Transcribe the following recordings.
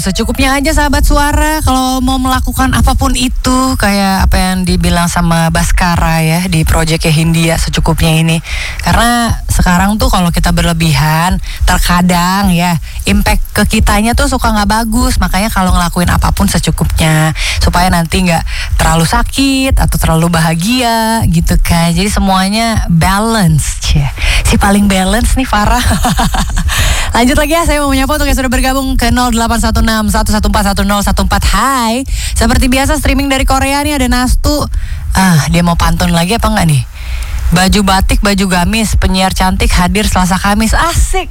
Secukupnya aja sahabat suara kalau mau melakukan apapun itu, kayak apa yang dibilang sama Baskara ya di proyeknya Hindia, secukupnya ini. Karena sekarang tuh kalau kita berlebihan terkadang ya impact ke kitanya tuh suka nggak bagus. Makanya kalau ngelakuin apapun secukupnya supaya nanti nggak terlalu sakit atau terlalu bahagia gitu kan. Jadi semuanya balance ya. Si paling balance nih Farah. Lanjut lagi ya, saya mau menyapa untuk yang sudah bergabung ke 0816 114 1014. Hai, seperti biasa streaming dari Korea nih ada Nastu. Dia mau pantun lagi apa enggak nih? Baju batik, baju gamis, penyiar cantik hadir Selasa Kamis. Asik.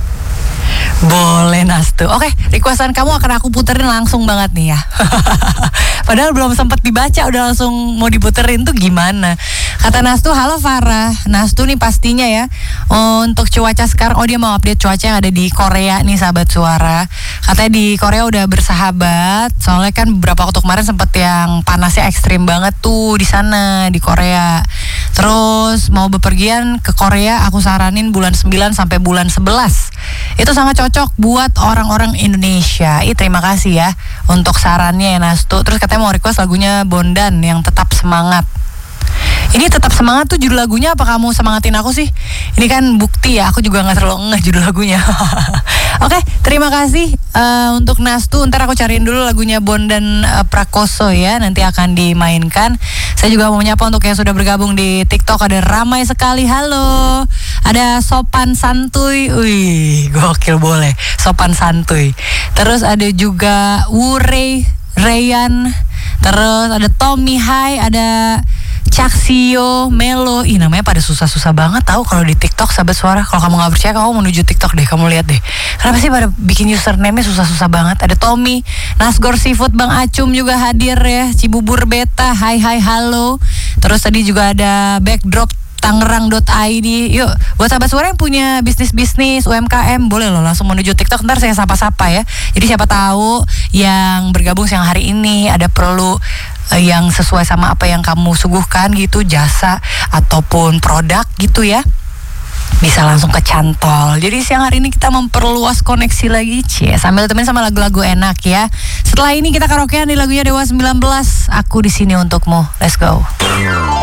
Boleh Nastu. Oke, requestan kamu akan aku puterin langsung banget nih ya. Padahal belum sempat dibaca udah langsung mau diputerin tuh gimana? Kata Nastu, halo Farah. Nastu nih pastinya ya untuk cuaca sekarang. Dia mau update cuaca yang ada di Korea nih sahabat suara. Katanya di Korea udah bersahabat. Soalnya kan beberapa waktu kemarin sempet yang panasnya ekstrim banget tuh di sana di Korea. Terus mau bepergian ke Korea, aku saranin bulan 9 sampai bulan 11. Itu sangat cocok buat orang-orang Indonesia. Terima kasih ya untuk sarannya ya Nastu. Terus katanya mau request lagunya Bondan yang Tetap Semangat. Ini Tetap Semangat tuh judul lagunya, apa kamu semangatin aku sih? Ini kan bukti ya, aku juga gak terlalu ngeh judul lagunya. Oke, terima kasih untuk Nastu. Ntar aku cariin dulu lagunya Bondan Prakoso ya, nanti akan dimainkan. Saya juga mau menyapa untuk yang sudah bergabung di TikTok. Ada ramai sekali, halo. Ada Sopan Santuy, wih gokil, boleh Sopan Santuy. Terus ada juga Wurey Rayan. Terus ada Tommy, hai. Ada Caksio, Melo, namanya pada susah-susah banget tahu kalau di TikTok sahabat suara. Kalau kamu nggak percaya, kamu menuju TikTok deh, kamu lihat deh. Kenapa sih pada bikin username-nya susah-susah banget? Ada Tommy, Nasgor Seafood, Bang Acum juga hadir ya, Cibubur Beta, hai halo. Terus tadi juga ada Backdrop Tangerang.id. Yuk, buat sahabat suara yang punya bisnis-bisnis UMKM, boleh loh langsung menuju TikTok. Ntar saya sapa-sapa ya. Jadi siapa tahu yang bergabung siang hari ini ada perlu yang sesuai sama apa yang kamu suguhkan gitu, jasa ataupun produk gitu ya, bisa langsung kecantol. Jadi siang hari ini kita memperluas koneksi lagi, sambil temen sama lagu-lagu enak ya. Setelah ini kita karaokean di lagunya Dewa 19, Aku di Sini Untukmu. Let's go.